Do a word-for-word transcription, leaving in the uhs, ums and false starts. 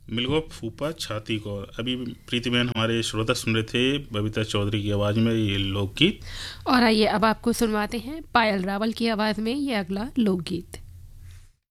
मिलगो फूफा छाती को। अभी प्रीति बहन हमारे श्रोता सुन रहे थे बबीता चौधरी की आवाज़ में ये लोकगीत। और आइए अब आपको सुनवाते हैं पायल रावल की आवाज़ में ये अगला लोकगीत।